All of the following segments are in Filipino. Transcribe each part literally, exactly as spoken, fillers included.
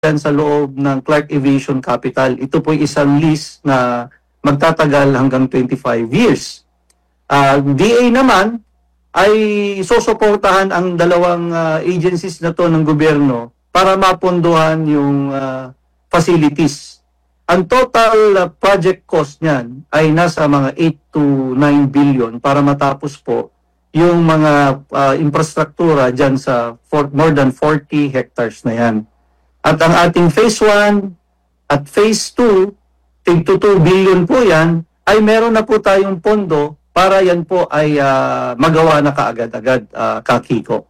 yan sa loob ng Clark Aviation Capital. Ito po isang lease na magtatagal hanggang twenty-five years. Uh, D A naman ay susuportahan ang dalawang uh, agencies na to ng gobyerno para mapondohan yung uh, facilities. Ang total uh, project cost niyan ay nasa mga eight to nine billion para matapos po yung mga uh, infrastruktura dyan sa for, more than forty hectares na yan. At ang ating phase one at phase two, tig to two billion po yan, ay meron na po tayong pondo para yan po ay uh, magawa na kaagad-agad, uh, Kakiko.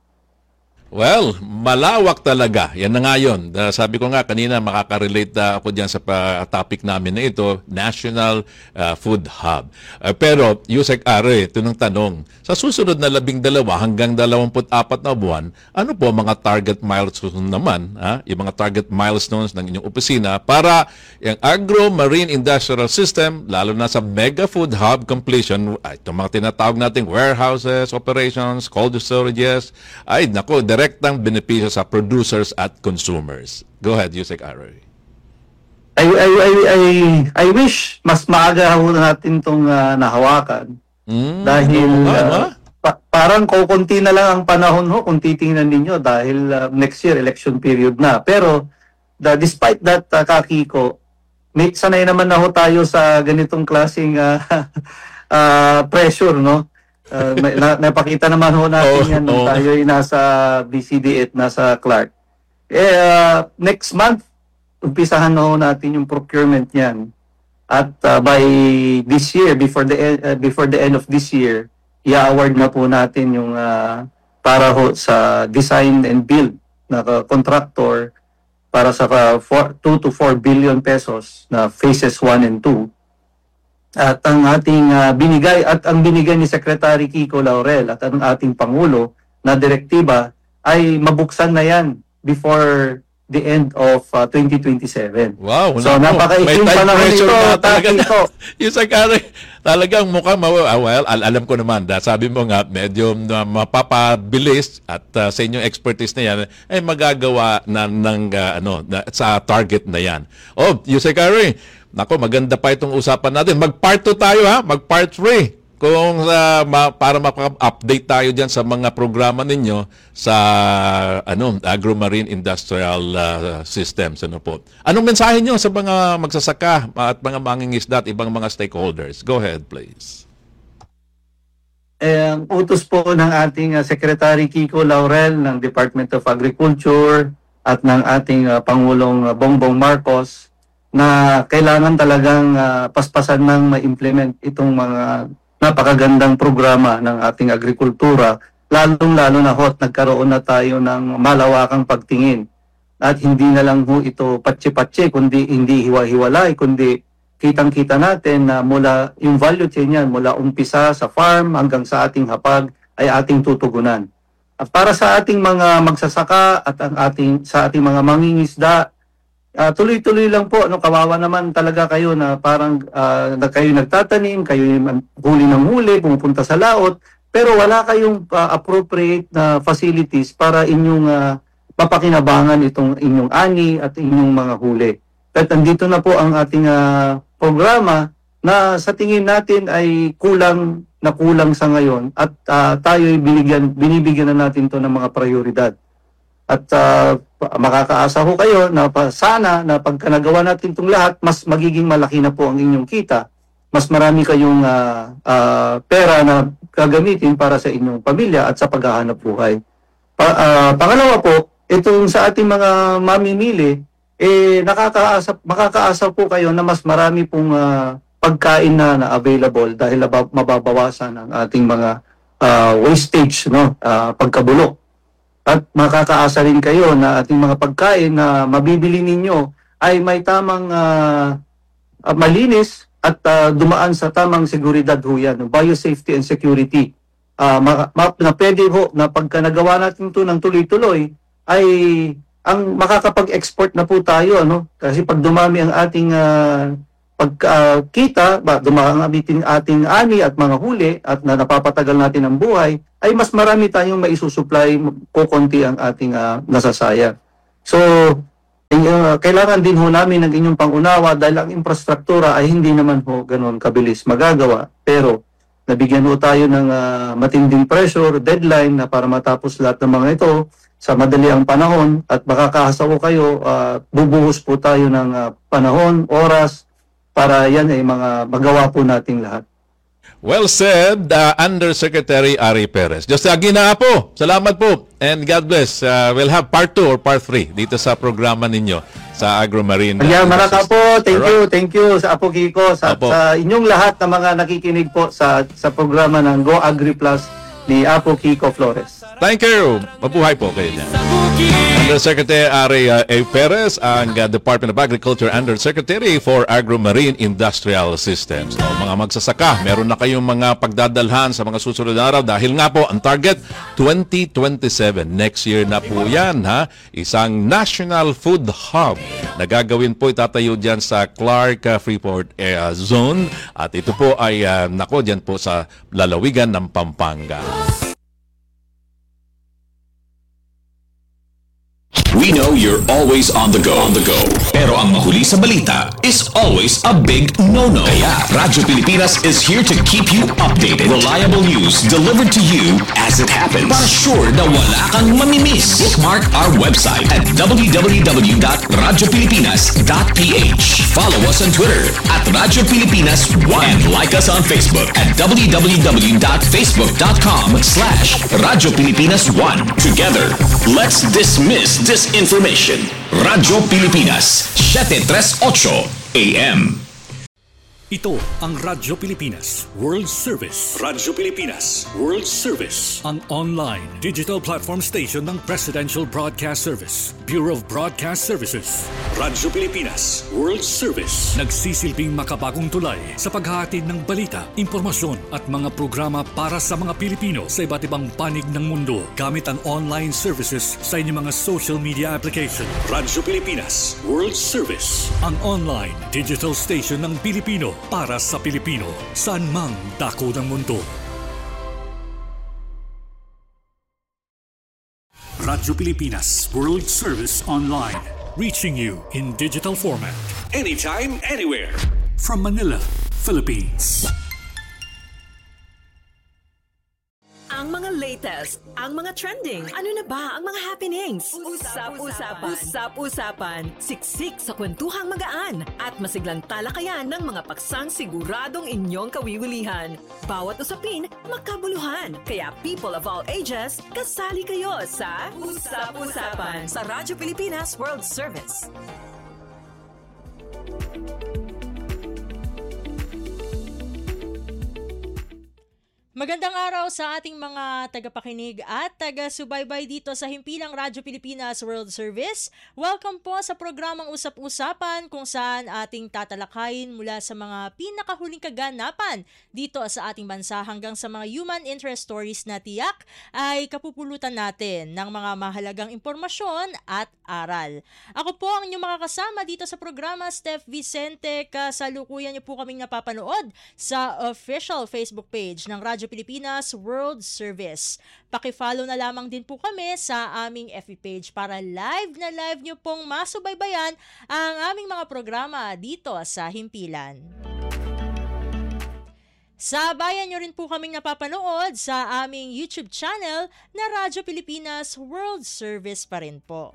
Well, malawak talaga. Yan na nga yun. Uh, sabi ko nga kanina, makaka-relate uh, ako dyan sa uh, topic namin na ito, National uh, Food Hub. Uh, pero, Yusek Are, ito ng tanong, sa susunod na labing dalawa hanggang dalawamput apat na buwan, ano po mga target milestones naman, ha? Yung mga target milestones ng inyong opisina para yung agro-marine industrial system, lalo na sa mega food hub completion, ay, itong mga tinatawag nating warehouses, operations, cold storages, ay, nako, direktang benepisyo sa producers at consumers. Go ahead, Yusek Are. I, I, I, I, I wish mas maaga ho natin itong uh, nahawakan. Mm, dahil uh, pa, parang kukunti na lang ang panahon ho kung titingnan ninyo dahil uh, next year election period na. Pero the, despite that, uh, Kakiko, may, sanay naman na ho tayo sa ganitong klaseng uh, uh, pressure, no? Uh, may, na, napakita naman ho natin oh, yan nung oh. tayo ay nasa B C D at nasa Clark. Eh, uh, next month, umpisahan na ho natin yung procurement niyan. At uh, by this year, before the uh, before the end of this year, i-award na po natin yung uh, para ho sa design and build na uh, contractor para sa uh, two to four billion pesos na phases one and two. At ang ating uh, binigay at ang binigay ni Secretary Kiko Laurel at ang ating Pangulo na direktiba ay mabuksan na yan before the end of uh, twenty twenty-seven. Wow. So napaka-iking panahon ito, Kiko. Yung sakari, talagang mukhang, uh, well, al alam ko naman, da, sabi mo nga, medyo uh, mapapabilis at uh, sa inyong expertise na yan, ay magagawa na, ng, uh, ano, na, sa target na yan. Oh, yung sakari, nako, maganda pa itong usapan natin. Mag-part two tayo, ha? Mag-part three. Kung uh, ma para maka-update tayo diyan sa mga programa ninyo sa ano, agro-marine industrial uh, systems, ano po. Anong mensahe niyo sa mga magsasaka at mga mangingisda at ibang mga stakeholders? Go ahead, please. Eh, ang utos po ng ating uh, Secretary Kiko Laurel ng Department of Agriculture at ng ating uh, Pangulong uh, Bongbong Marcos na kailangan talagang uh, paspasan ng ma-implement itong mga napakagandang programa ng ating agrikultura, lalong-lalo na hot nagkaroon na tayo ng malawakang pagtingin. At hindi na lang ho ito patsi-patsi, kundi hindi hiwa-hiwalay, kundi kitang-kita natin na mula yung value chain yan, mula umpisa sa farm hanggang sa ating hapag ay ating tutugunan. At para sa ating mga magsasaka at ang ating, sa ating mga mangingisda, Uh, tuloy-tuloy lang po, ano, kawawa naman talaga kayo na parang uh, na kayo nagtatanim, kayo huli ng huli, pumupunta sa laot, pero wala kayong uh, appropriate na uh, facilities para inyong uh, mapakinabangan itong inyong ani at inyong mga huli. At andito na po ang ating uh, programa na sa tingin natin ay kulang na kulang sa ngayon at uh, tayo ay binigyan, binibigyan na natin to ng mga prioridad. At uh, makakaasa ho kayo na pa, sana na pagka nagawa natin itong lahat, mas magiging malaki na po ang inyong kita. Mas marami kayong uh, uh, pera na gagamitin para sa inyong pamilya at sa paghahanap buhay. Pa, uh, pangalawa po, itong sa ating mga mamimili, eh, nakakaasa, makakaasa po kayo na mas marami pong uh, pagkain na, na available dahil mababawasan ang ating mga uh, wastage, no? uh, pagkabulok. At makakaasa rin kayo na ating mga pagkain na mabibili ninyo ay may tamang uh, uh, malinis at uh, dumaan sa tamang seguridad ho yan, biosafety and security. Uh, ma ma na pwede ho na pagka nagawa natin ito ng tuloy-tuloy ay ang makakapag-export na po tayo, ano? Kasi pag dumami ang ating uh, pagkita, uh, dumami ang ating, ating ani at mga huli at na napapatagal natin ang buhay, ay mas marami tayong maisusupply, kukunti ang ating uh, nasasayang. So, uh, kailangan din ho namin ng inyong pangunawa dahil ang infrastruktura ay hindi naman ho ganun kabilis magagawa. Pero nabigyan ho tayo ng uh, matinding pressure, deadline na para matapos lahat ng mga ito sa madali ang panahon at makakaasa ko kayo, uh, bubuhos po tayo ng uh, panahon, oras para yan ay mga magawa po nating lahat. Well said, uh, Undersecretary Ari Perez. Diyos sa Ginaa po. Salamat po. And God bless. Uh, we'll have part two or part three dito sa programa ninyo sa Agromarine. Kaya maraka po. Thank you. Thank you sa Apo Kiko. Sa, Apo. sa inyong lahat na mga nakikinig po sa sa programa ng Go Agri Plus ni Apo Kiko Flores. Thank you. Mabuhay po kayo dyan. Undersecretary Ari uh, A. Perez, ang uh, Department of Agriculture Undersecretary for Agromarine Industrial Systems. So, mga magsasaka, meron na kayong mga pagdadalhan sa mga susunod na araw dahil nga po, ang target, twenty twenty-seven. Next year na po yan, ha? Isang National Food Hub na gagawin po, itatayo dyan sa Clark uh, Freeport uh, Zone. At ito po ay, uh, nako, dyan po sa lalawigan ng Pampanga. We know you're always on the go. On the go. Pero ang mahuli sa balita is always a big no-no. Kaya Radyo Pilipinas is here to keep you updated. Reliable news delivered to you as it happens. Para sure na wala kang mamimiss. Bookmark our website at w w w dot radyo pilipinas dot p h. Follow us on Twitter at Radyo Pilipinas one. And like us on Facebook at w w w dot facebook dot com slash Radyo Pilipinas one. Together, let's dismiss this information. Radyo Pilipinas, seven thirty-eight A M. Ito ang Radyo Pilipinas World Service. Radyo Pilipinas World Service. Ang online digital platform station ng Presidential Broadcast Service, Bureau of Broadcast Services. Radyo Pilipinas World Service. Nagsisilbing makabagong tulay sa paghahatid ng balita, impormasyon at mga programa para sa mga Pilipino sa iba't ibang panig ng mundo gamit ang online services sa inyong mga social media application. Radyo Pilipinas World Service. Ang online digital station ng Pilipino para sa Pilipino, saan mang dako ng mundo. Radyo Pilipinas World Service Online, reaching you in digital format, anytime, anywhere. From Manila, Philippines. Ang mga latest, ang mga trending, ano na ba ang mga happenings? Usap-usapan, usap-usapan, siksik sa kwentuhang magaan at masiglang talakayan ng mga paksang siguradong inyong kawiwilihan. Bawat usapin, makabuluhan. Kaya people of all ages, kasali kayo sa Usap-usapan sa Radyo Pilipinas World Service. Magandang araw sa ating mga tagapakinig at taga-subaybay dito sa himpilang Radyo Pilipinas World Service. Welcome po sa programang Usap-Usapan kung saan ating tatalakayin mula sa mga pinakahuling kaganapan dito sa ating bansa hanggang sa mga human interest stories na tiyak ay kapupulutan natin ng mga mahalagang impormasyon at aral. Ako po ang inyong mga kasama dito sa programa, Steph Vicente. Kasalukuyan niyo po kaming napapanood sa official Facebook page ng Radyo Pilipinas World Service. Paki-follow na lamang din po kami sa aming F B page para live na live nyo pong masubaybayan ang aming mga programa dito sa Himpilan. Sabayan nyo rin po kaming napapanood sa aming YouTube channel na Radyo Pilipinas World Service pa rin po.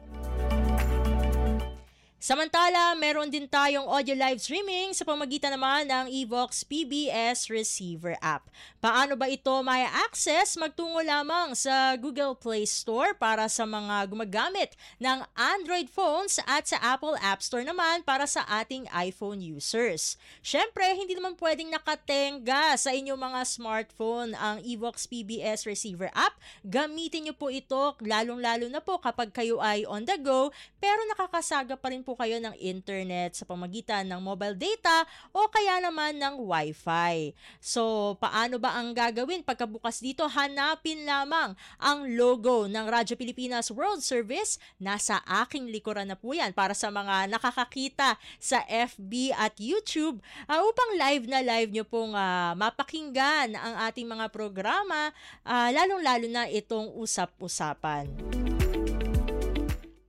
Samantala, meron din tayong audio live streaming sa pamagitan naman ng Evox P B S Receiver app. Paano ba ito may access? Magtungo lamang sa Google Play Store para sa mga gumagamit ng Android phones at sa Apple App Store naman para sa ating iPhone users. Syempre, hindi naman pwedeng nakatenga sa inyong mga smartphone ang Evox P B S Receiver app. Gamitin nyo po ito lalong-lalo na po kapag kayo ay on the go pero nakakasaga pa rin po kayo ng internet sa pamagitan ng mobile data o kaya naman ng Wi-Fi. So, paano ba ang gagawin? Pagkabukas dito, hanapin lamang ang logo ng Radyo Pilipinas World Service. Nasa aking likuran na po yan para sa mga nakakakita sa F B at YouTube uh, upang live na live nyo pong uh, mapakinggan ang ating mga programa, uh, lalong-lalo na itong usap-usapan.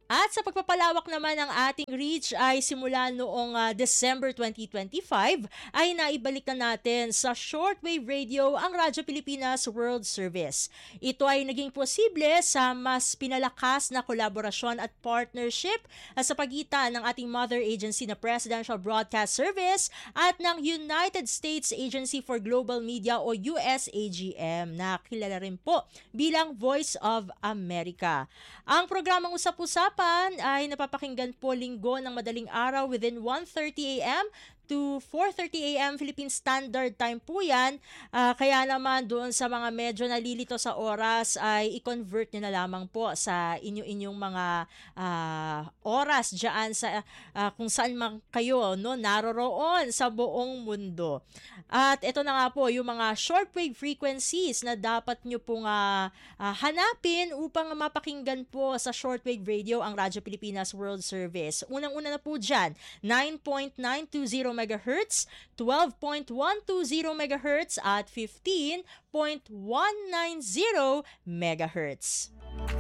At sa pagpapalawak naman ng ating reach ay simula noong ah, December twenty twenty-five ay naibalik na natin sa shortwave radio ang Radyo Pilipinas World Service. Ito ay naging posible sa mas pinalakas na kolaborasyon at partnership ah, sa pagitan ng ating mother agency na Presidential Broadcast Service at ng United States Agency for Global Media o U S A G M na kilala rin po bilang Voice of America. Ang programang Usap-Usapan ay napapakinggan po linggo ng madaling araw within one thirty a m to four thirty a m Philippine Standard Time po yan. Uh, kaya naman doon sa mga medyo nalilito sa oras ay i-convert nyo na lamang po sa inyo-inyong mga uh, oras dyan sa, uh, kung saan man kayo no, naroroon sa buong mundo. At ito na nga po yung mga shortwave frequencies na dapat nyo pong uh, uh, hanapin upang mapakinggan po sa shortwave radio ang Radyo Pilipinas World Service. Unang-una na po dyan, nine point nine two zero megahertz, twelve point one two zero megahertz at fifteen point one nine zero megahertz.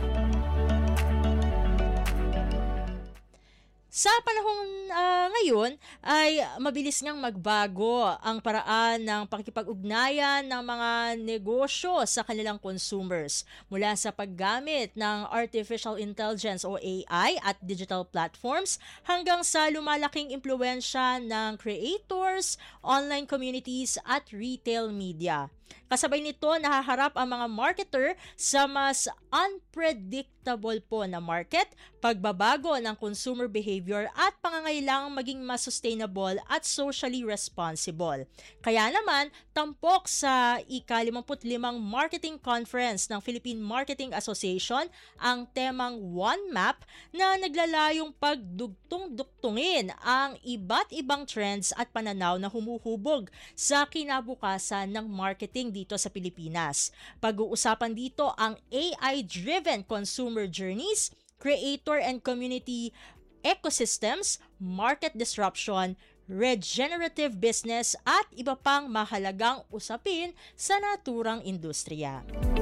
Sa panahon uh, ngayon ay mabilis ngang magbago ang paraan ng pakikipag-ugnayan ng mga negosyo sa kanilang consumers mula sa paggamit ng artificial intelligence o A I at digital platforms hanggang sa lumalaking impluwensya ng creators, online communities at retail media. Kasabay nito, nahaharap ang mga marketer sa mas unpredictable po na market, pagbabago ng consumer behavior at pangangailangang maging mas sustainable at socially responsible. Kaya naman, tampok sa ika limamputlima Marketing Conference ng Philippine Marketing Association ang temang One Map na naglalayong pagdugtong-duktungin ang iba't ibang trends at pananaw na humuhubog sa kinabukasan ng marketing dito sa Pilipinas. Pag-uusapan dito ang A I-driven consumer journeys, creator and community ecosystems, market disruption, regenerative business at iba pang mahalagang usapin sa naturang industriya.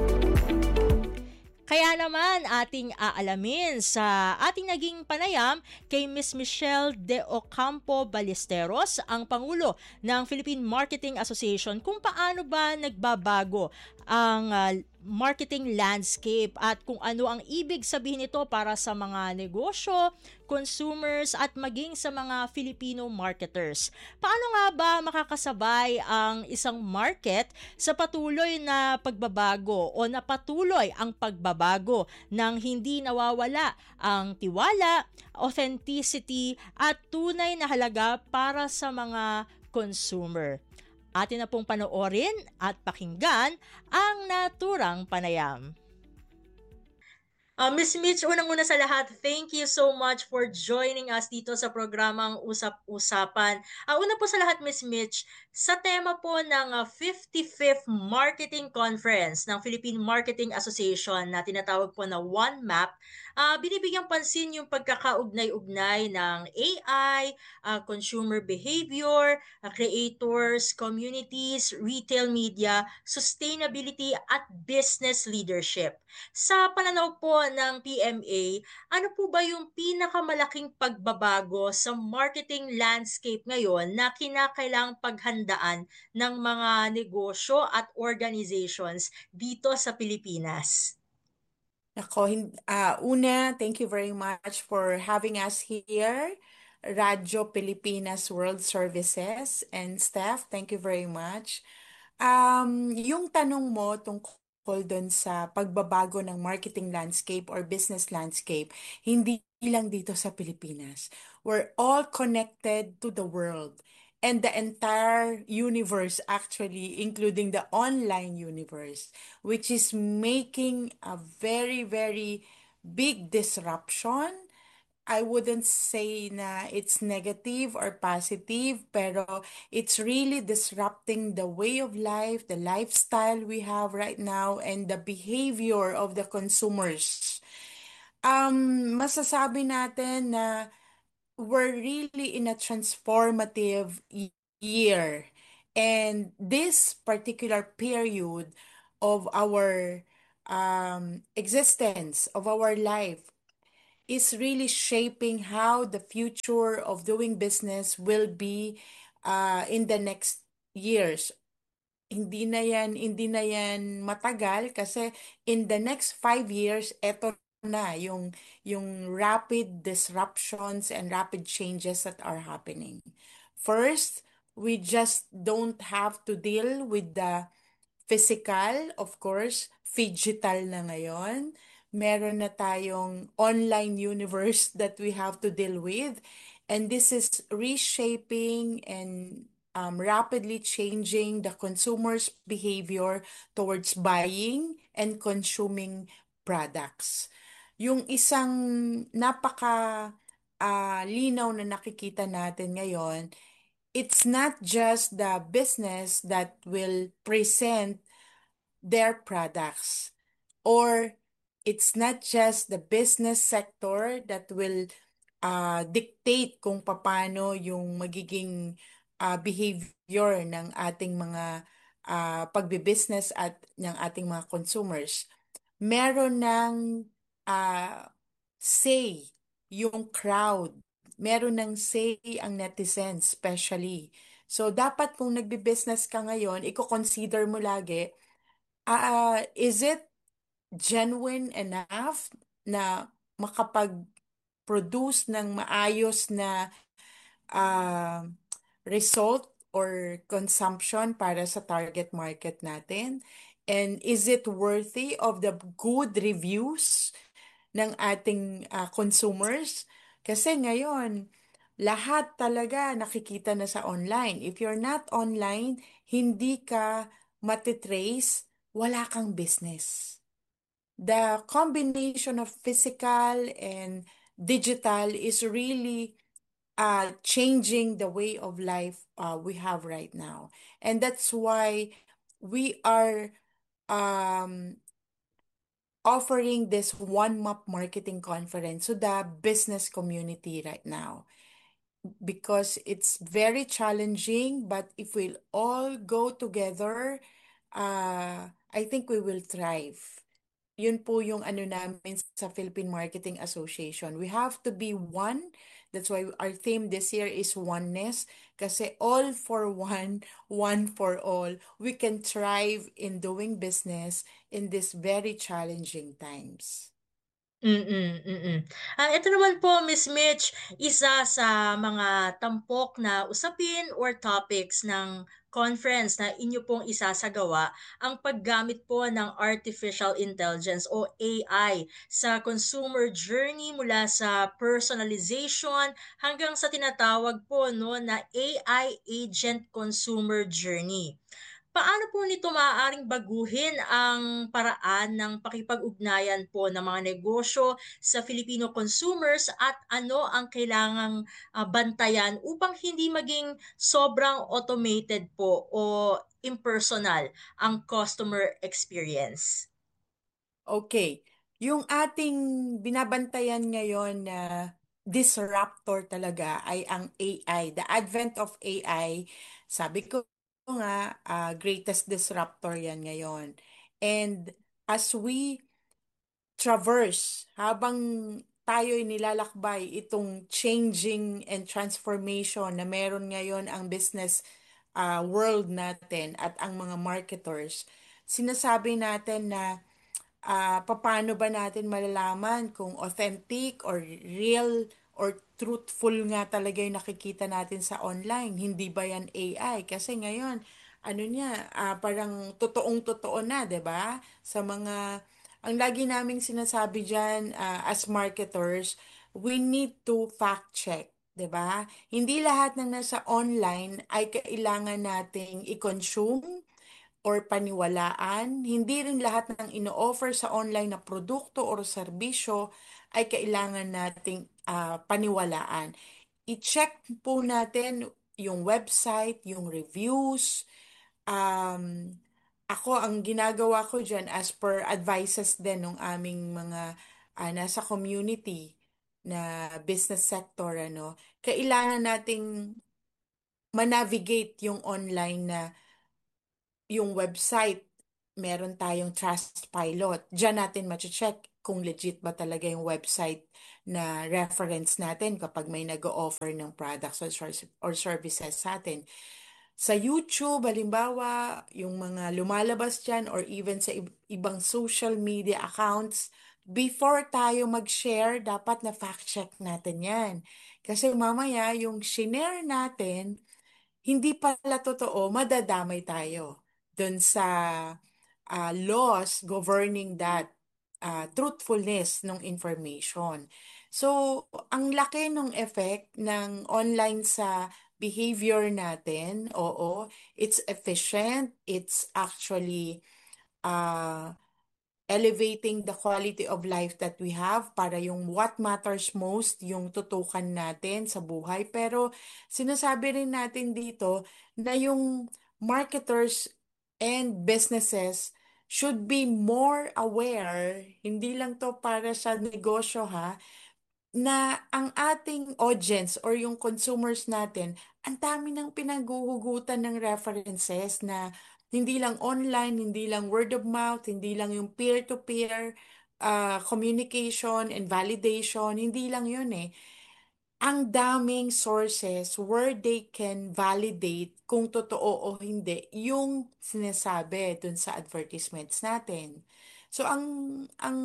Kaya naman ating aalamin sa ating naging panayam kay Miss Michelle De Ocampo Ballesteros, ang Pangulo ng Philippine Marketing Association, kung paano ba nagbabago ang uh, marketing landscape at kung ano ang ibig sabihin nito para sa mga negosyo, consumers at maging sa mga Filipino marketers. Paano nga ba makakasabay ang isang market sa patuloy na pagbabago o napatuloy ang pagbabago nang hindi nawawala ang tiwala, authenticity at tunay na halaga para sa mga consumer? Atin na pong panoorin at pakinggan ang naturang panayam. Uh, Miss Mitch, unang-una sa lahat, thank you so much for joining us dito sa programang Usap-Usapan. Uh, una po sa lahat, Miss Mitch, sa tema po ng uh, fifty-fifth Marketing Conference ng Philippine Marketing Association na tinatawag po na One Map, uh, binibigyang pansin yung pagkakaugnay-ugnay ng A I, uh, consumer behavior, uh, creators, communities, retail media, sustainability at business leadership. Sa pananaw po ng P M A, ano po ba yung pinakamalaking pagbabago sa marketing landscape ngayon na kinakailangang paghandaan ng mga negosyo at organizations dito sa Pilipinas? Ako, uh, una, thank you very much for having us here. Radyo Pilipinas World Services and staff, thank you very much. Um, yung tanong mo tungkol doon sa pagbabago ng marketing landscape or business landscape, hindi lang dito sa Pilipinas. We're all connected to the world and the entire universe actually, including the online universe, which is making a very, very big disruption. I wouldn't say na it's negative or positive, pero it's really disrupting the way of life, the lifestyle we have right now, and the behavior of the consumers. Um, masasabi natin na we're really in a transformative year. And this particular period of our um, existence, of our life, is really shaping how the future of doing business will be uh, in the next years. Hindi na yan, hindi na yan matagal kasi in the next five years, eto na yung, yung rapid disruptions and rapid changes that are happening. First, we just don't have to deal with the physical, of course, digital na ngayon. Meron na tayong online universe that we have to deal with. And this is reshaping and um, rapidly changing the consumer's behavior towards buying and consuming products. Yung isang napaka ah, linaw na nakikita natin ngayon, it's not just the business that will present their products, or it's not just the business sector that will uh, dictate kung paano yung magiging uh, behavior ng ating mga uh, pagbibusiness at ng ating mga consumers. Meron ng uh, say yung crowd. Meron ng say ang netizens, especially. So, dapat kung nagbi-business ka ngayon, i-consider mo lagi, ah, is it genuine enough na makapag-produce ng maayos na ah, result or consumption para sa target market natin? And is it worthy of the good reviews ng ating ah, consumers? Kasi ngayon, lahat talaga nakikita na sa online. If you're not online, hindi ka matitrace, wala kang business. The combination of physical and digital is really uh, changing the way of life uh, we have right now. And that's why we are um, offering this One Map Marketing Conference to the business community right now, because it's very challenging, but if we'll all go together, uh, I think we will thrive. Yun po yung ano namin sa Philippine Marketing Association. We have to be one. That's why our theme this year is oneness. Kasi all for one, one for all. We can thrive in doing business in these very challenging times. Mm, mm. Ah, ito naman po, Miss Mitch, isa sa mga tampok na usapin or topics ng conference na inyo pong isasagawa ang paggamit po ng artificial intelligence o A I sa consumer journey mula sa personalization hanggang sa tinatawag po no na A I agent consumer journey. Paano po nito maaaring baguhin ang paraan ng pakipag-ugnayan po ng mga negosyo sa Filipino consumers at ano ang kailangang ah, bantayan upang hindi maging sobrang automated po o impersonal ang customer experience? Okay. Yung ating binabantayan ngayon na disruptor talaga ay ang A I. The advent of A I, sabi ko nga, ah, greatest disruptor yan ngayon. And as we traverse, habang tayo'y nilalakbay itong changing and transformation na meron ngayon ang business ah, world natin at ang mga marketers, sinasabi natin na ah, papaano ba natin malalaman kung authentic or real or truthful nga talaga yung nakikita natin sa online? Hindi ba yan A I? Kasi ngayon, ano niya, ah, parang totoong-totoo na, 'di ba? Sa mga, ang lagi naming sinasabi diyan as marketers, we need to fact check. 'Di ba? Hindi lahat ng nasa online ay kailangan nating i-consume or paniwalaan. Hindi rin lahat ng ino-offer sa online na produkto o serbisyo ay kailangan nating ah, paniwalaan. I-check po natin yung website, yung reviews. Um, ako, ang ginagawa ko dyan as per advices din ng aming mga ah, nasa community na business sector, ano, kailangan nating manavigate yung online na yung website, meron tayong Trustpilot. Diyan natin check kung legit ba talaga yung website na reference natin kapag may nag-o-offer ng products or, ser- or services sa atin. Sa YouTube, halimbawa, yung mga lumalabas dyan or even sa ib- ibang social media accounts, before tayo mag-share, dapat na fact-check natin yan. Kasi mamaya, yung shinare natin, hindi pala totoo, madadamay tayo dun sa ah, laws governing that ah, truthfulness ng information. So, ang laki ng effect ng online sa behavior natin. Oo, it's efficient. It's actually uh, elevating the quality of life that we have para yung what matters most, yung tutukan natin sa buhay. Pero sinasabi rin natin dito na yung marketers and businesses should be more aware, hindi lang to para sa negosyo ha, na ang ating audience or yung consumers natin, ang dami ng pinaghuhugutan ng references na hindi lang online, hindi lang word of mouth, hindi lang yung peer-to-peer uh, communication and validation, hindi lang yun eh. Ang daming sources where they can validate kung totoo o hindi yung sinasabi dun sa advertisements natin. So ang ang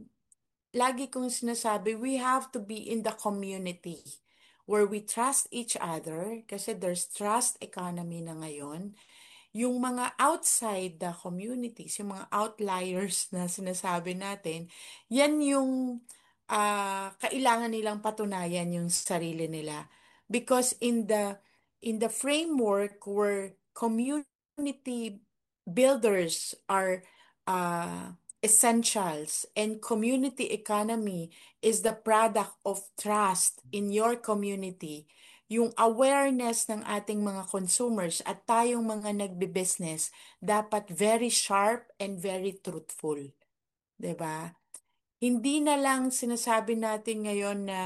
lagi kong sinasabi, we have to be in the community where we trust each other kasi there's trust economy na ngayon. Yung mga outside the communities, yung mga outliers na sinasabi natin, yan yung ah, kailangan nilang patunayan yung sarili nila. Because in the in the framework where community builders are uh, essentials and community economy is the product of trust in your community, yung awareness ng ating mga consumers at tayong mga nagbe-business dapat very sharp and very truthful, 'di ba? Hindi na lang sinasabi natin ngayon na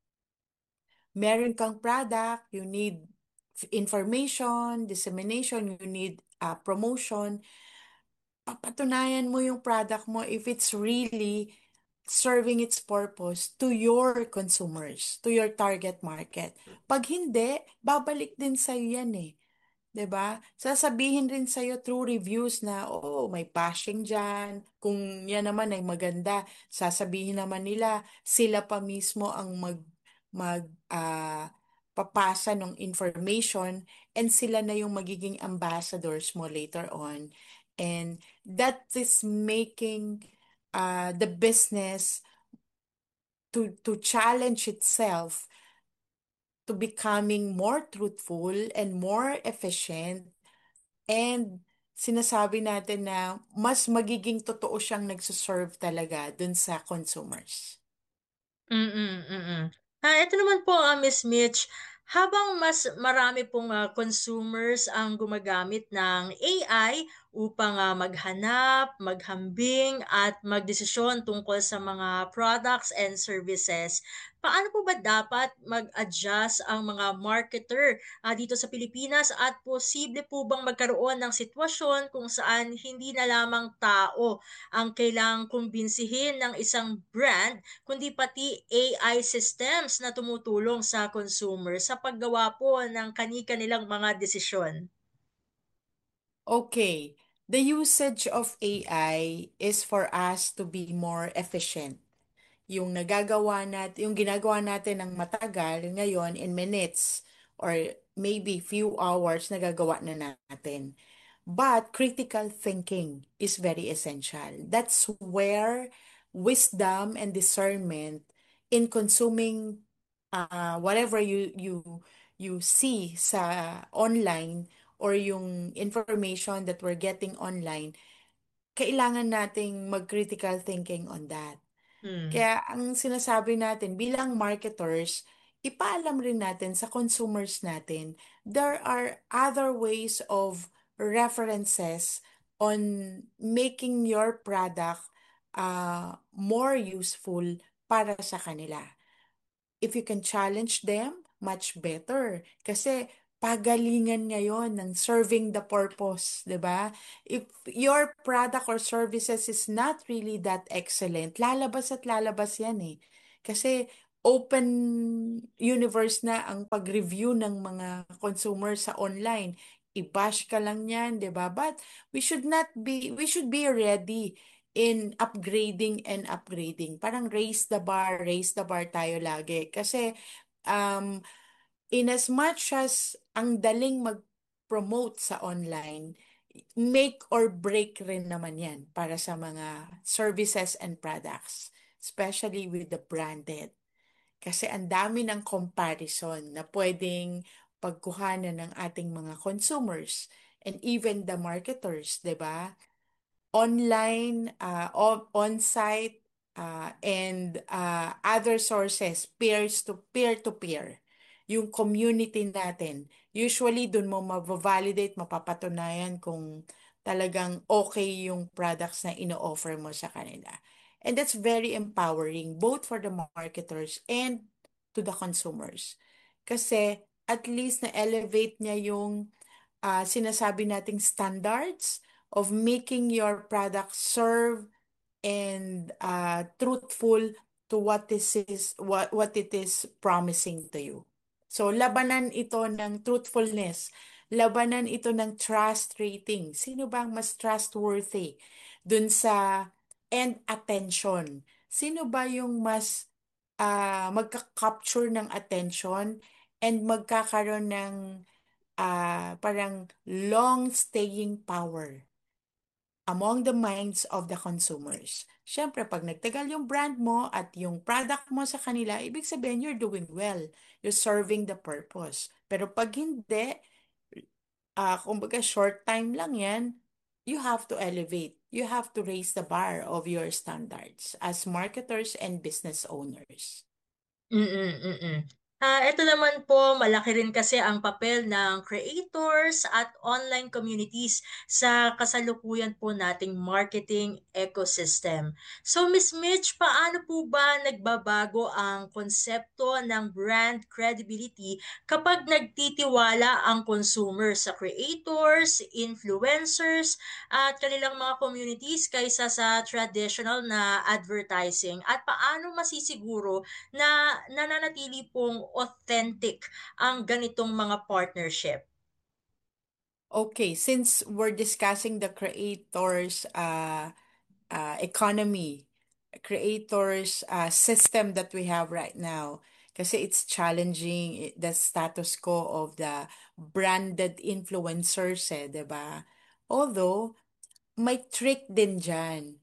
meron kang product, you need information, dissemination, you need uh, promotion. Papatunayan mo yung product mo if it's really serving its purpose to your consumers, to your target market. Pag hindi, babalik din sa'yo yan eh. 'Di ba? Sasabihin rin sa'yo through reviews na, oh, may bashing dyan. Kung yan naman ay maganda, sasabihin naman nila, sila pa mismo ang mag, mag, ah, papasa ng information and sila na yung magiging ambassadors mo later on. And that is making uh, the business to, to challenge itself to becoming more truthful and more efficient. And sinasabi natin na mas magiging totoo siyang nagsuserve talaga dun sa consumers. Mm, mm. Ah, ito naman po, ah, Miss Mitch, habang mas marami pong ah, consumers ang gumagamit ng A I upang ah, maghanap, maghambing at magdesisyon tungkol sa mga products and services, paano po ba dapat mag-adjust ang mga marketer ah, dito sa Pilipinas at posible po bang magkaroon ng sitwasyon kung saan hindi na lamang tao ang kailangang kumbinsihin ng isang brand kundi pati A I systems na tumutulong sa consumer sa paggawa po ng kani-kanilang mga desisyon. Okay, the usage of A I is for us to be more efficient. Yung nagagawa natin, yung ginagawa natin ng matagal, ngayon in minutes or maybe few hours nagagawa na natin. But critical thinking is very essential. That's where wisdom and discernment in consuming uh, whatever you you you see sa online or yung information that we're getting online, kailangan nating mag-critical thinking on that. Hmm. Kaya ang sinasabi natin bilang marketers, ipaalam rin natin sa consumers natin, there are other ways of references on making your product uh, more useful para sa kanila. If you can challenge them, much better. Kasi pagalingan ngayon ng serving the purpose, 'di ba? If your product or services is not really that excellent, lalabas at lalabas 'yan eh. Kasi open universe na ang pag-review ng mga consumer sa online. I-bash ka lang yan, 'di ba? But we should not be we should be ready in upgrading and upgrading. Parang raise the bar, raise the bar tayo lagi. Kasi um, in as much as ang daling mag-promote sa online, make or break rin naman yan para sa mga services and products, especially with the branded. Kasi ang dami ng comparison na pwedeng pagkuhanan ng ating mga consumers and even the marketers, 'di ba? Online, uh, on- on-site, uh, and uh, other sources, peers to peer-to-peer. Yung community natin. Usually, dun mo ma-validate, mapapatunayan kung talagang okay yung products na ino-offer mo sa kanila. And that's very empowering, both for the marketers and to the consumers. Kasi at least na-elevate niya yung uh, sinasabi nating standards of making your product serve and uh, truthful to what this is what what it is promising to you. So labanan ito ng truthfulness, labanan ito ng trust rating. Sino ba ang mas trustworthy dun sa and attention? Sino ba yung mas uh, magka-capture ng attention and magkakaroon ng uh, parang long-staying power among the minds of the consumers. Siyempre, pag nagtagal yung brand mo at yung product mo sa kanila, ibig sabihin you're doing well. You're serving the purpose. Pero pag hindi, uh, kumbaga short time lang yan, you have to elevate. You have to raise the bar of your standards as marketers and business owners. Mm, mm. Ah, eto naman po, malaki rin kasi ang papel ng creators at online communities sa kasalukuyan po nating marketing ecosystem. So, Miss Mitch, paano po ba nagbabago ang konsepto ng brand credibility kapag nagtitiwala ang consumer sa creators, influencers, at kanilang mga communities kaysa sa traditional na advertising? At paano masisiguro na nananatili pong authentic ang ganitong mga partnership? Okay, since we're discussing the creators uh, uh, economy, creators uh, system that we have right now, kasi it's challenging i- the status quo of the branded influencers, eh, 'di ba? Although, may trick din dyan.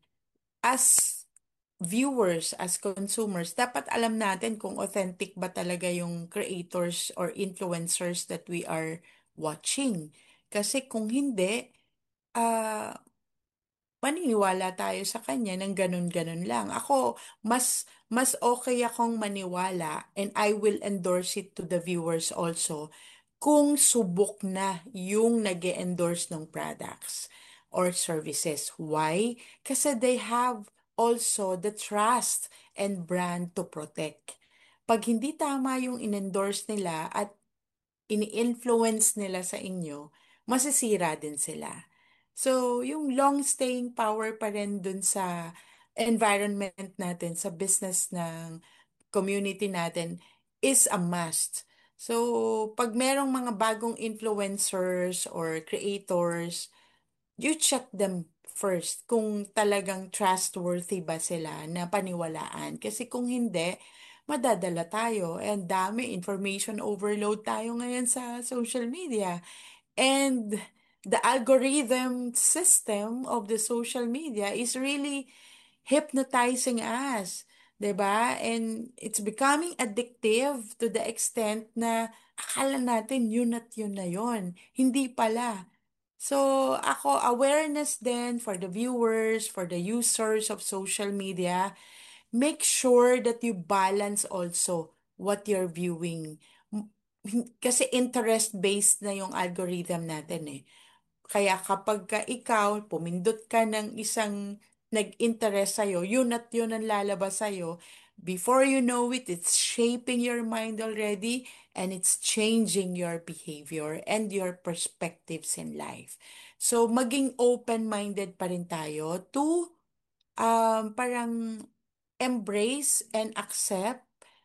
As viewers, as consumers, dapat alam natin kung authentic ba talaga yung creators or influencers that we are watching. Kasi kung hindi, ah maniniwala tayo sa kanya ng ganun-ganun lang. Ako, mas mas okay akong maniwala and I will endorse it to the viewers also kung subok na yung nag endorse ng products or services. Why? Kasi they have also the trust and brand to protect. Pag hindi tama yung in-endorse nila at ini-influence nila sa inyo, masisira din sila. So, yung long-staying power pa rin dun sa environment natin, sa business ng community natin, is a must. So, pag merong mga bagong influencers or creators, you check them first kung talagang trustworthy ba sila na paniwalaan. Kasi kung hindi, madadala tayo. And dami, information overload tayo ngayon sa social media. And the algorithm system of the social media is really hypnotizing us. 'Di ba? And it's becoming addictive to the extent na akala natin yun at yun na yun. Hindi pala. So, ako, awareness then for the viewers, for the users of social media, make sure that you balance also what you're viewing. M- hin- Kasi interest-based na yung algorithm natin eh. Kaya kapag ka ikaw, pumindot ka ng isang nag-interest sa'yo, yun at yun ang lalabas sa'yo. Before you know it, it's shaping your mind already and it's changing your behavior and your perspectives in life. So, maging open-minded pa rin tayo to um, parang embrace and accept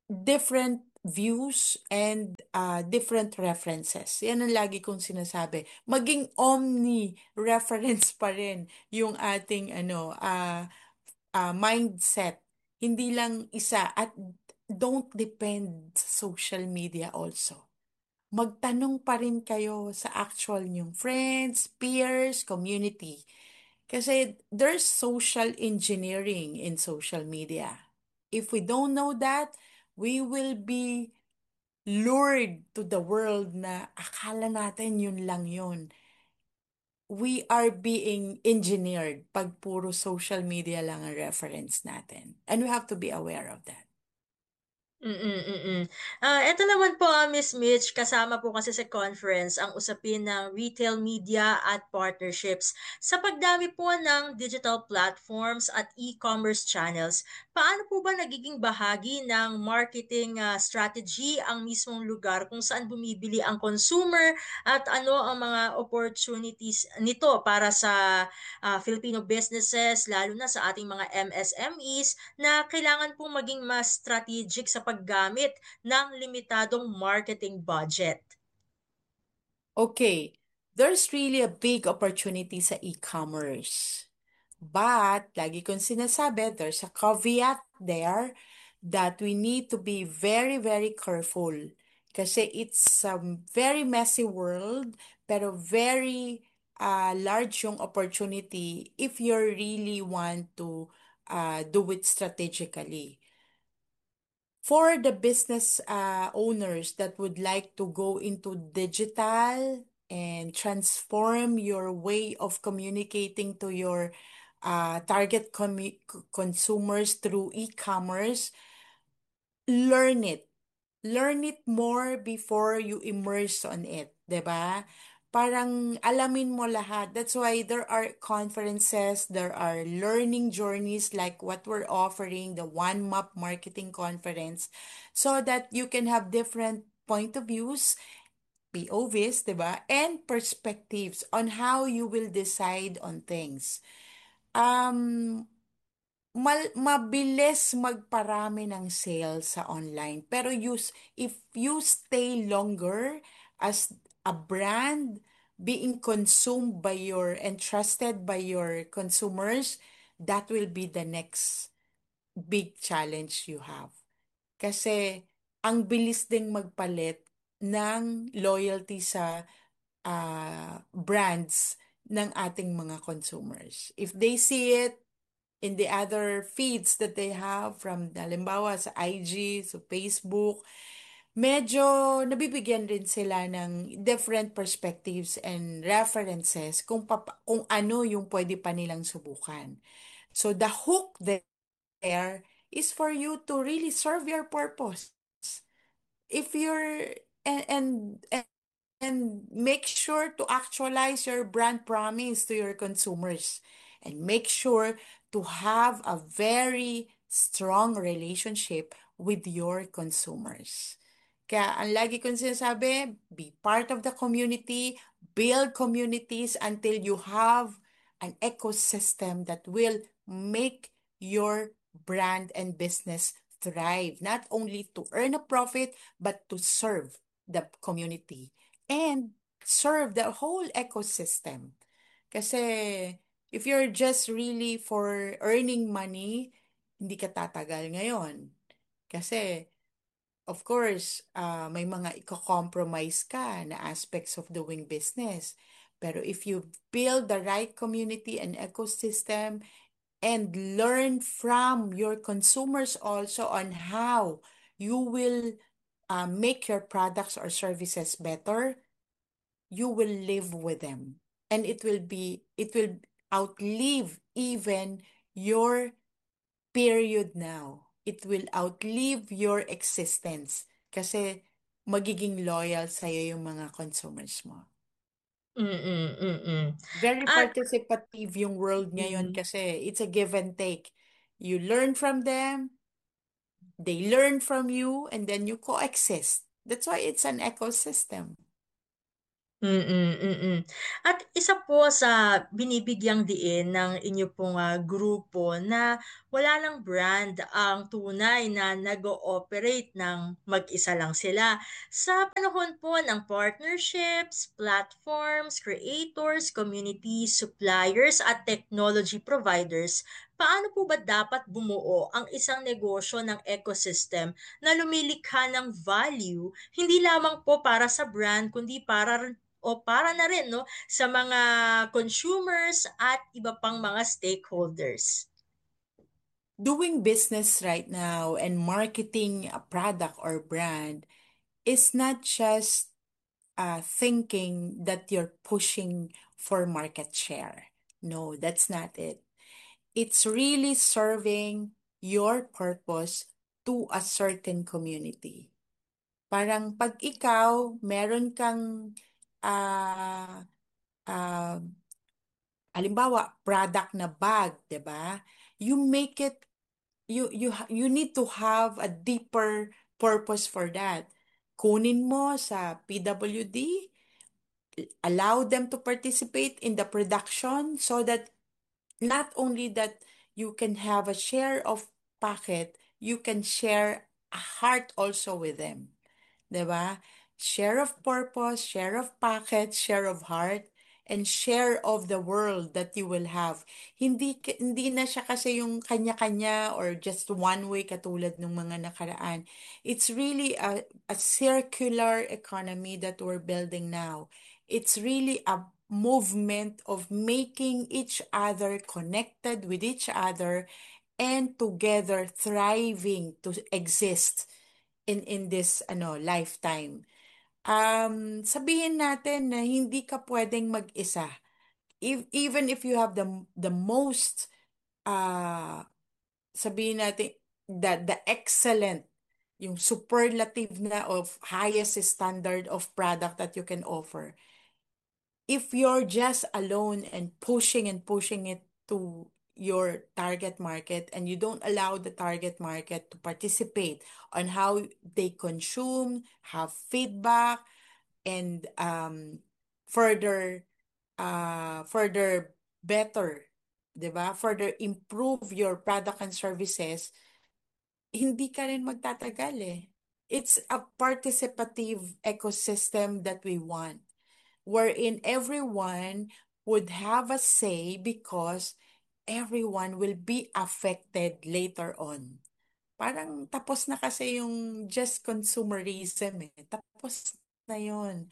different views and uh, different references. Yan ang lagi kong sinasabi. Maging omni-reference pa rin yung ating ano, uh, uh, mindset. Hindi lang isa at don't depend sa social media also. Magtanong pa rin kayo sa actual niyong friends, peers, community. Kasi there's social engineering in social media. If we don't know that, we will be lured to the world na akala natin yun lang yun. We are being engineered pag puro social media lang ang reference natin. And we have to be aware of that. Mm, mm. Ah, eto naman po, ah, Miss Mitch, kasama po kasi sa conference ang usapin ng retail media at partnerships. Sa pagdami po ng digital platforms at e-commerce channels, paano po ba nagiging bahagi ng marketing ah, strategy ang mismong lugar kung saan bumibili ang consumer at ano ang mga opportunities nito para sa ah, Filipino businesses, lalo na sa ating mga M S M Es na kailangan pong maging mas strategic sa paggamit ng limitadong marketing budget. Okay, there's really a big opportunity sa e-commerce. But, lagi kong sinasabi, there's a caveat there that we need to be very, very careful. Kasi it's a very messy world, pero very uh, large yung opportunity if you really want to uh, do it strategically. For the business uh, owners that would like to go into digital and transform your way of communicating to your uh, target commu- consumers through e-commerce, learn it. Learn it more before you immerse on it, 'di ba? Parang alamin mo lahat. That's why there are conferences, there are learning journeys like what we're offering, the One Map Marketing Conference, so that you can have different point of views, P O Vs, 'di ba? And perspectives on how you will decide on things. Um, mal mabilis magparami ng sales sa online. Pero use, if you stay longer as a brand being consumed by your and trusted by your consumers, that will be the next big challenge you have. Kasi ang bilis ding magpalit ng loyalty sa ah, brands ng ating mga consumers. If they see it in the other feeds that they have from, halimbawa, sa I G, sa Facebook, medyo nabibigyan rin sila ng different perspectives and references kung, papa, kung ano yung pwede pa nilang subukan. So the hook there is for you to really serve your purpose. If you're and and and and make sure to actualize your brand promise to your consumers and make sure to have a very strong relationship with your consumers. Kaya ang lagi kong sinasabi, be part of the community, build communities until you have an ecosystem that will make your brand and business thrive, not only to earn a profit, but to serve the community and serve the whole ecosystem. Kasi if you're just really for earning money, hindi ka tatagal ngayon. Kasi of course, uh, may mga iko-compromise ka na aspects of doing business. Pero if you build the right community and ecosystem and learn from your consumers also on how you will uh, make your products or services better, you will live with them. And it will be, it will outlive even your period now. It will outlive your existence kasi magiging loyal sa'yo yung mga consumers mo. Mm-mm, mm-mm. Very At participative yung world ngayon mm, kasi it's a give and take. You learn from them, they learn from you, and then you coexist. That's why it's an ecosystem. Mm, mm. At isa po sa binibigyang diin ng inyo pong, ah, grupo na wala ng brand ang tunay na nag-ooperate ng mag-isa lang sila. Sa panahon po ng partnerships, platforms, creators, communities, suppliers at technology providers, paano po ba dapat bumuo ang isang negosyo ng ecosystem na lumilikha ng value, hindi lamang po para sa brand kundi para o para na rin 'no, sa mga consumers at iba pang mga stakeholders. Doing business right now and marketing a product or brand is not just uh, thinking that you're pushing for market share. No, that's not it. It's really serving your purpose to a certain community. Parang pag ikaw, meron kang ah ah, halimbawa, product na bag, 'di ba? You make it you you ha- you need to have a deeper purpose for that. Kunin mo sa P W D, allow them to participate in the production so that not only that you can have a share of packet, you can share a heart also with them. 'Di ba? Share of purpose, share of packet, share of heart, and share of the world that you will have. Hindi k- hindi na siya kasi yung kanya-kanya or just one way katulad ng mga nakaraan. It's really a, a circular economy that we're building now. It's really a movement of making each other connected with each other and together thriving to exist in in this ano lifetime. Um, sabihin natin na hindi ka pwedeng mag-isa. If, even if you have the the most uh sabihin natin the the excellent yung superlative na of highest standard of product that you can offer, if you're just alone and pushing and pushing it to your target market and you don't allow the target market to participate on how they consume, have feedback, and um, further uh, further better, 'di ba? Further improve your product and services, hindi ka rin magtatagal eh. It's a participative ecosystem that we want wherein everyone would have a say because everyone will be affected later on. Parang tapos na kasi yung just consumerism eh. Tapos na yun.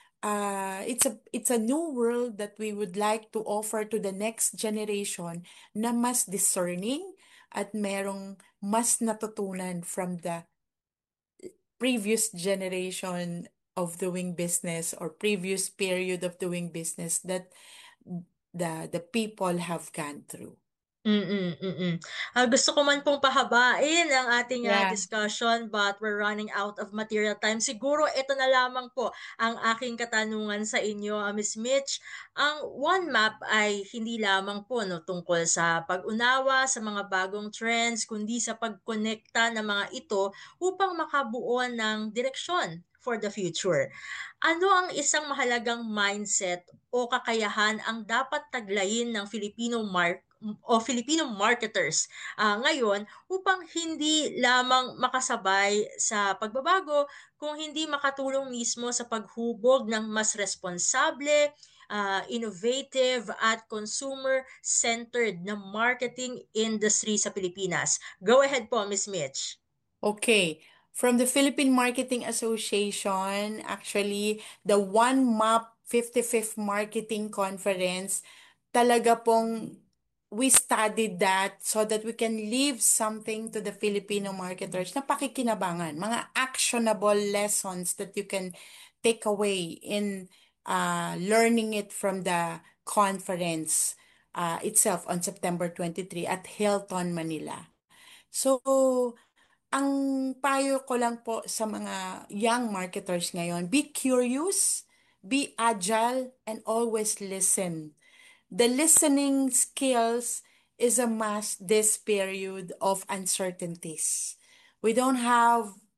Uh, it's a it's a new world that we would like to offer to the next generation na mas discerning at merong mas natutunan from the previous generation of doing business or previous period of doing business that the the people have gone through. Mm, mm. Ah, gusto ko man pong pahabain ang ating, ah, Yeah. discussion but we're running out of material time. Siguro ito na lamang po ang aking katanungan sa inyo, ah, Miss Mitch. Ang One Map ay hindi lamang po 'no, tungkol sa pag-unawa sa mga bagong trends kundi sa pagkonekta ng mga ito upang makabuo ng direksyon for the future. Ano ang isang mahalagang mindset o kakayahan ang dapat taglayin ng Filipino mark o Filipino marketers ah, ngayon upang hindi lamang makasabay sa pagbabago kung hindi makatulong mismo sa paghubog ng mas responsable, ah, innovative at consumer-centered na marketing industry sa Pilipinas. Go ahead po, Miss Mitch. Okay. From the Philippine Marketing Association, actually, the One Map fifty-fifth Marketing Conference, talaga pong we studied that so that we can leave something to the Filipino marketers na pakikinabangan, mga actionable lessons that you can take away in uh, learning it from the conference uh, itself on September twenty-third at Hilton, Manila. So, ang payo ko lang po sa mga young marketers ngayon, be curious, be agile, and always listen. The listening skills is a must this period of uncertainties. We don't have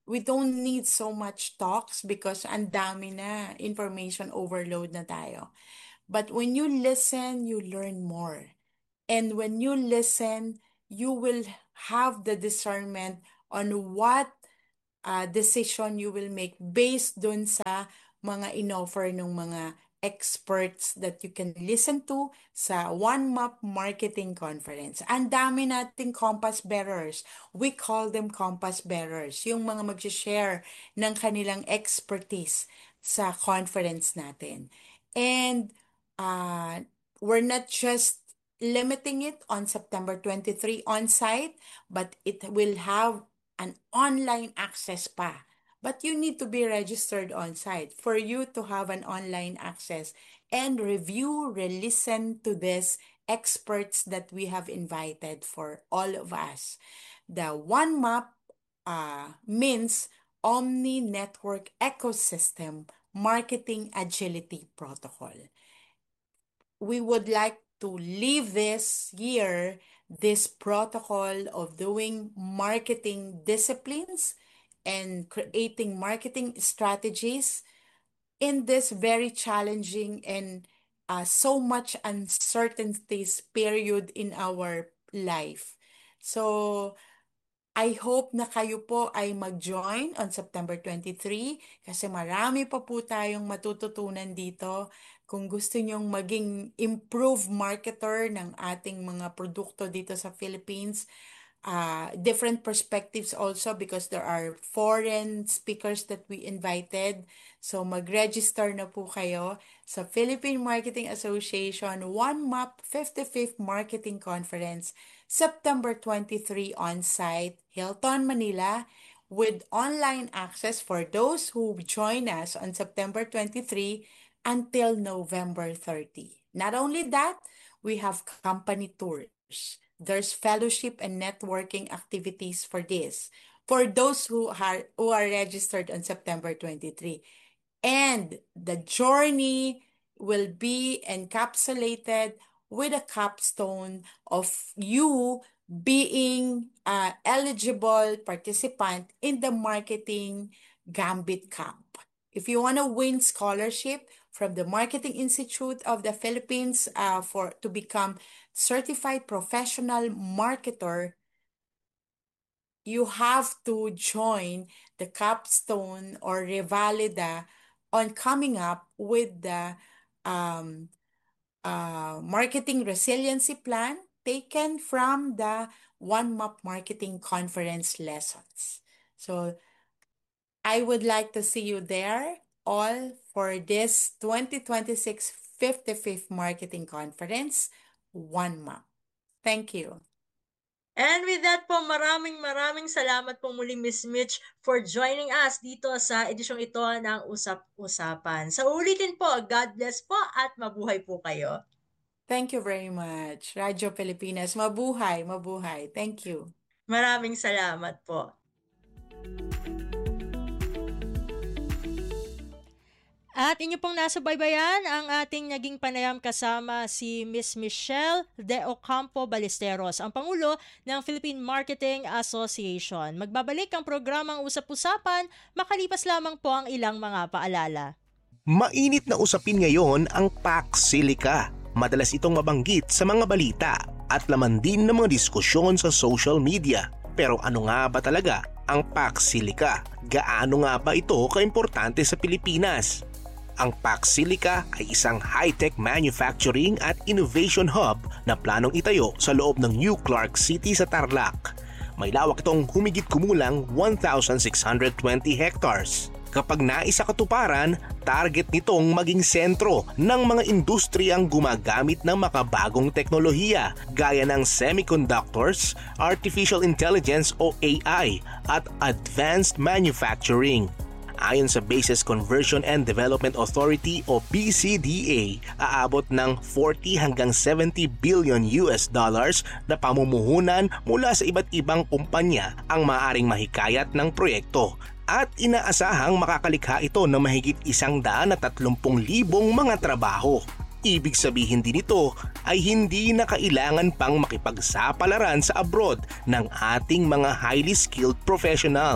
we don't need so much talks because ang dami na, information overload na tayo. But when you listen, you learn more. And when you listen, you will have the discernment on what uh, decision you will make based dun sa mga inoffer ng mga experts that you can listen to sa One Map Marketing Conference. Ang dami nating compass bearers. We call them compass bearers. Yung mga mag-share ng kanilang expertise sa conference natin. And uh, we're not just limiting it on September twenty-third on-site, but it will have an online access pa. But you need to be registered on-site for you to have an online access and review, re-listen to these experts that we have invited for all of us. The One Map uh, means Omni Network Ecosystem Marketing Agility Protocol. We would like to leave this year this protocol of doing marketing disciplines and creating marketing strategies in this very challenging and uh, so much uncertainties period in our life. So I hope na kayo po ay mag-join on September twenty-third kasi marami pa po tayong matututunan dito. Kung gusto nyong maging improved marketer ng ating mga produkto dito sa Philippines, uh, different perspectives also because there are foreign speakers that we invited. So mag-register na po kayo sa Philippine Marketing Association One Map fifty-fifth Marketing Conference, September twenty-third on-site, Hilton, Manila, with online access for those who join us on September twenty-third until November thirtieth. Not only that, we have company tours. There's fellowship and networking activities for this, for those who are, who are registered on September twenty-third. And the journey will be encapsulated with a capstone of you being uh, eligible participant in the Marketing Gambit Cup. If you want to win scholarship from the Marketing Institute of the Philippines uh, for to become certified professional marketer, you have to join the capstone or revalida on coming up with the um, uh, marketing resiliency plan taken from the One Map Marketing Conference lessons. So I would like to see you there all for this twenty twenty-six fifty-fifth Marketing Conference, One Map. Thank you. And with that po, maraming maraming salamat po muli Miss Mitch for joining us dito sa edisyong ito ng Usap-Usapan. Sa ulitin po, God bless po at mabuhay po kayo. Thank you very much. Radyo Pilipinas, mabuhay, mabuhay. Thank you. Maraming salamat po. At inyo pong nasubaybayan ang ating naging panayam kasama si Miss Michelle De Ocampo Ballesteros, ang Pangulo ng Philippine Marketing Association. Magbabalik ang programang Usap-Usapan, makalipas lamang po ang ilang mga paalala. Mainit na usapin ngayon ang Pax Silica. Madalas itong mabanggit sa mga balita at laman din ng mga diskusyon sa social media. Pero ano nga ba talaga ang Pax Silica? Gaano nga ba ito kaimportante sa Pilipinas? Ang Pax Silica ay isang high-tech manufacturing at innovation hub na planong itayo sa loob ng New Clark City sa Tarlac. May lawak itong humigit kumulang one thousand six hundred twenty hectares. Kapag naisa katuparan, target nitong maging sentro ng mga industriyang gumagamit ng makabagong teknolohiya gaya ng semiconductors, artificial intelligence o A I at advanced manufacturing. Ayon sa Bases Conversion and Development Authority o B C D A, aabot ng forty hanggang seventy billion U S dollars na pamumuhunan mula sa iba't ibang kumpanya ang maaaring mahikayat ng proyekto. At inaasahang makakalikha ito ng mahigit isang daan at tatlumpung libong mga trabaho. Ibig sabihin din ito ay hindi na kailangan pang makipagsapalaran sa abroad ng ating mga highly skilled professional.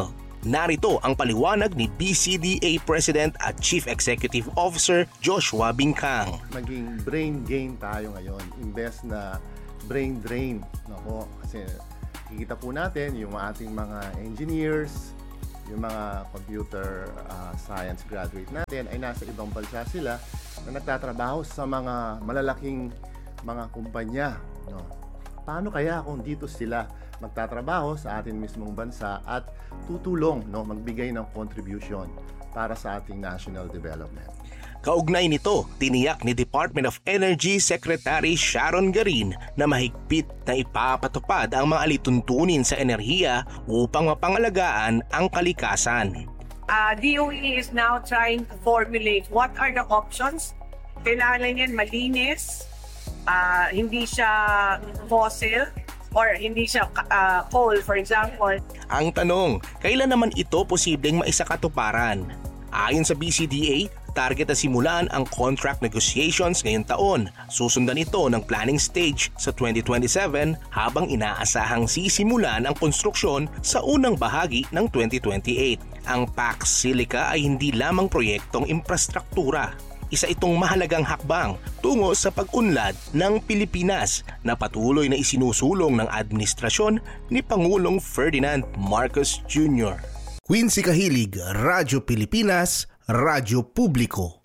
Narito ang paliwanag ni B C D A President at Chief Executive Officer Joshua Bingkang. Maging brain gain tayo ngayon, imbes na brain drain. Nako, kasi kikita po natin yung ating mga engineers, yung mga computer uh, science graduate natin ay nasa ibang bansa sila na nagtatrabaho sa mga malalaking mga kumpanya. No? Paano kaya kung dito sila magtatrabaho sa ating mismong bansa at tutulong, no, magbigay ng contribution para sa ating national development? Kaugnay nito, tiniyak ni Department of Energy Secretary Sharon Garin na mahigpit na ipapatupad ang mga alituntunin sa enerhiya upang mapangalagaan ang kalikasan. Uh, D O E is now trying to formulate what are the options. Kailangan yan malinis, uh, hindi siya fossil, or hindi siya uh, coal, for example. Ang tanong, kailan naman ito posibleng maisakatuparan? Ayon sa B C D A, target na simulan ang contract negotiations ngayong taon. Susundan ito ng planning stage sa twenty twenty-seven habang inaasahang sisimulan ang konstruksyon sa unang bahagi ng twenty twenty-eight. Ang Pax Silica ay hindi lamang proyektong infrastruktura. Isa itong mahalagang hakbang tungo sa pag-unlad ng Pilipinas na patuloy na isinusulong ng administrasyon ni Pangulong Ferdinand Marcos Junior Quincy Kahilig, Radyo Pilipinas, Radyo Publiko.